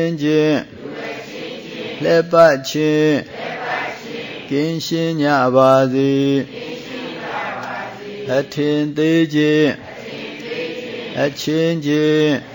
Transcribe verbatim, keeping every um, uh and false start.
ချင်းလက်ပတ်ချင်းကင်းရှင်းကြပါစေအထင်သေးခြင်းအချင်းချင်း